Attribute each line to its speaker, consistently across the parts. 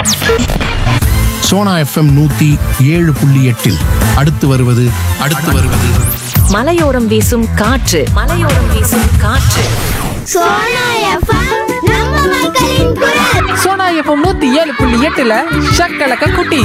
Speaker 1: Sona FM 107.8 அடுத்து வருவது
Speaker 2: மலையோரம் வீசும் காற்று
Speaker 3: சோனா எஃப்எம் நம்ம மக்களின் குரல்.
Speaker 4: சோனா எஃப்எம் 107.8 ஷக்கலக்க குட்டி.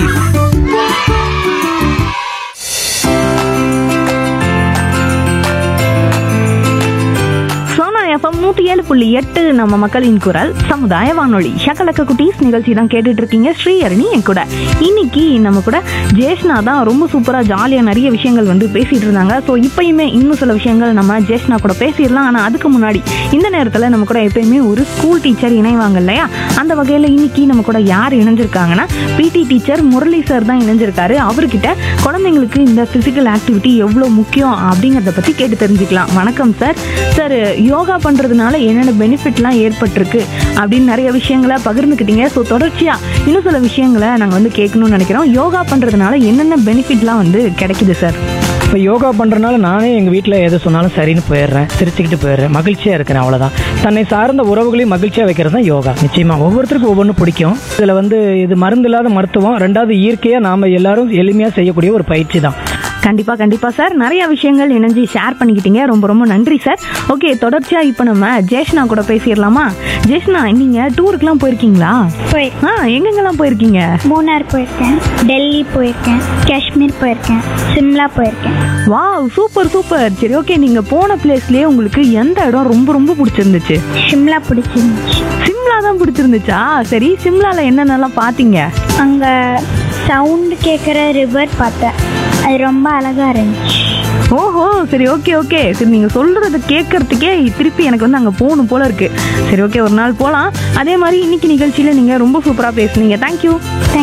Speaker 5: எஃப்எம் 107.8 நம்ம மக்களின் குரல் சமுதாய வானொலி ஷக்கலக்க குட்டீஸ் நிகழ்ச்சி தான் கேட்டுட்டு இருக்கீங்க. ஸ்ரீஹரணி என் கூட. இன்னைக்கு நம்ம கூட ஜேஷ்னா தான் ரொம்ப சூப்பரா ஜாலியா நிறைய விஷயங்கள் வந்து பேசிட்டு இருந்தாங்க. ஸோ இப்பயுமே இன்னும் சில விஷயங்கள் நம்ம ஜேஷ்னா கூட பேசிடலாம். ஆனா அதுக்கு முன்னாடி இந்த நேரத்துல நம்ம கூட எப்பயுமே ஒரு ஸ்கூல் டீச்சர் இணைவாங்க இல்லையா, அந்த வகையில இன்னைக்கு நம்ம கூட யார் இணைஞ்சிருக்காங்கன்னா பிடி டீச்சர் முரளி சார் தான் இணைஞ்சிருக்காரு. அவர்கிட்ட குழந்தைங்களுக்கு இந்த பிசிக்கல் ஆக்டிவிட்டி எவ்வளவு முக்கியம் அப்படிங்கறத பத்தி கேட்டு தெரிஞ்சுக்கலாம். வணக்கம் சார். சார், யோகா பண்றதுனால என்னென்ன பெனிஃபிட்லாம் ஏற்பட்டிருக்கு அப்படின்னு நிறைய விஷயங்களை பகிர்ந்துக்கிட்டீங்க. ஸோ தொடர்ச்சியா இன்னும் சில விஷயங்களை நாங்கள் வந்து கேட்கணும்னு நினைக்கிறோம். யோகா பண்றதுனால என்னென்ன பெனிஃபிட்லாம் வந்து கிடைக்குது சார்?
Speaker 6: இப்போ யோகா பண்ணுறதுனால நானே எங்கள் வீட்டில் எது சொன்னாலும் சரின்னு போயிடுறேன், சிரிச்சுக்கிட்டு போயிடுறேன், மகிழ்ச்சியாக இருக்கிறேன். அவ்வளோதான். தன்னை சார்ந்த உறவுகளையும் மகிழ்ச்சியாக வைக்கிறது தான் யோகா. நிச்சயமாக ஒவ்வொருத்தருக்கும் ஒவ்வொன்றும் பிடிக்கும். இதில் வந்து இது மருந்து இல்லாத மருத்துவம், ரெண்டாவது இயற்கையாக நாம் எல்லாரும் எளிமையாக செய்யக்கூடிய ஒரு பயிற்சி தான்.
Speaker 5: கண்டிப்பா சார், நிறைய விஷயங்கள் இணைஞ்சு ஷேர் பண்ணிக்கிட்டீங்க. ரொம்ப ரொம்ப நன்றி சார். ஓகே, தொடர்ச்சியா இப்போ நம்ம ஜேஷ்னா கூட பேசிடலாமா? ஜேஷ்னா, நீங்க டூருக்குலாம் போயிருக்கீங்களா? எங்கெங்கெல்லாம் போயிருக்கீங்க?
Speaker 3: மூணார் போயிருக்கேன், டெல்லி போயிருக்கேன், காஷ்மீர் போயிருக்கேன், சிம்லா போயிருக்கேன்.
Speaker 5: Wow, super super. சரி, ஓகே, நீங்க போன பிளேஸ்லயே உங்களுக்கு எந்த இடம் ரொம்ப ரொம்ப பிடிச்சிருந்துச்சு?
Speaker 3: சிம்லா பிடிச்சிருந்துச்சு.
Speaker 5: சிம்லா தான் பிடிச்சிருந்துச்சா? சரி, சிம்லால என்னென்னலாம் பாத்தீங்க?
Speaker 3: அங்க சவுண்ட் கேட்குற ரிவர் பார்த்தேன். அது ரொம்ப அழகா இருந்துச்சு.
Speaker 5: ஓஹோ, சரி, ஓகே. சரி, நீங்க சொல்றத கேட்கறதுக்கே திருப்பி எனக்கு வந்து அங்க போகணும் போல இருக்கு. சரி, ஓகே, ஒரு நாள் போலாம். அதே மாதிரி இன்னைக்கு நிகழ்ச்சியில நீங்க ரொம்ப சூப்பரா பேசுனீங்க. தேங்க்யூ.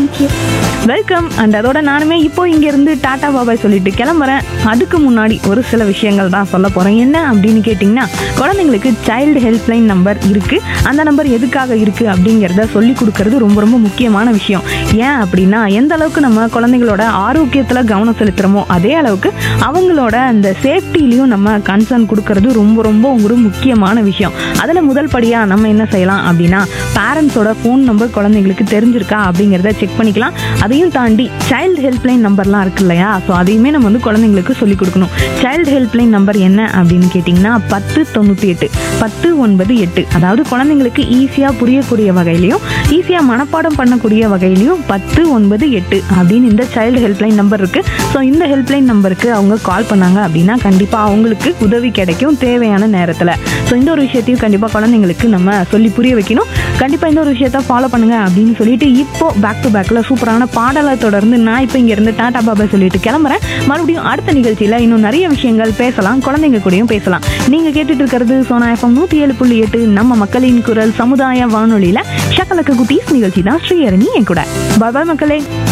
Speaker 5: வெல்கம். அண்ட் அதோட நானுமே இப்போ இங்க இருந்து டாடா பாபாய் சொல்லிட்டு கிளம்புறேன். அதுக்கு முன்னாடி ஒரு சில விஷயங்கள் தான் சொல்ல போறேன். என்ன அப்படின்னு கேட்டீங்கன்னா, குழந்தைங்களுக்கு சைல்டு ஹெல்ப்லைன் நம்பர் இருக்கு. அந்த நம்பர் எதுக்காக இருக்கு அப்படிங்கிறத சொல்லி கொடுக்கறது ரொம்ப ரொம்ப முக்கியமான விஷயம். ஏன் அப்படின்னா, எந்த அளவுக்கு நம்ம குழந்தைங்களோட ஆரோக்கியத்துல கவனம் செலுத்துறோமோ அதே அளவுக்கு அவங்களோட அந்த சேஃப்டிலையும் நம்ம கன்சர்ன் கொடுக்கறது ரொம்ப ரொம்ப ஒரு முக்கியமான விஷயம். அதுல முதல் படியா நம்ம என்ன செய்யலாம் அப்படின்னா, பேரண்ட்ஸோட ஃபோன் நம்பர் குழந்தைங்களுக்கு தெரிஞ்சிருக்கா அப்படிங்கிறத செக் பண்ணிக்கலாம். அதையும் தாண்டி சைல்டு ஹெல்ப்லைன் நம்பர்லாம் இருக்கு இல்லையா, ஸோ அதையுமே நம்ம வந்து குழந்தைங்களுக்கு சொல்லிக் கொடுக்கணும். சைல்டு ஹெல்ப்லைன் நம்பர் என்ன அப்படின்னு கேட்டிங்கன்னா 1098 1098. அதாவது குழந்தைங்களுக்கு ஈஸியாக புரியக்கூடிய வகையிலையும் ஈஸியாக மனப்பாடம் பண்ணக்கூடிய வகையிலையும் 1098 அப்படின்னு இந்த சைல்டு ஹெல்ப்லைன் நம்பர் இருக்கு. ஸோ இந்த ஹெல்ப்லைன் நம்பருக்கு அவங்க கால் பண்ணாங்க அப்படின்னா கண்டிப்பாக அவங்களுக்கு உதவி கிடைக்கும் தேவையான நேரத்தில். ஸோ இந்த ஒரு விஷயத்தையும் கண்டிப்பாக குழந்தைங்களுக்கு நம்ம சொல்லி புரிய வைக்கணும். கண்டிப்பாக இந்த ஒரு விஷயத்த ஃபாலோ பண்ணுங்க அப்படின்னு சொல்லிட்டு இப்போ பேக் டு பேக்கில் சூப்பரான பாடலை தொடர்ந்து நான் இப்போ இங்கேருந்து டாடா பாபா சொல்லிட்டு கிளம்புறேன். மறுபடியும் அடுத்த நிகழ்ச்சியில் இன்னும் நிறைய விஷயங்கள் பேசலாம், குழந்தைங்க கூடயும் பேசலாம். நீங்கள் கேட்டுட்டு இருக்கிறது சோனா எஃப்எம் 107.8 நம்ம மக்களின் குரல் சமுதாய வானொலியில் ஷக்கலக்க குட்டீஸ் நிகழ்ச்சி தான். ஸ்ரீஹரணி என் கூட. பாய் பாய் மக்களே.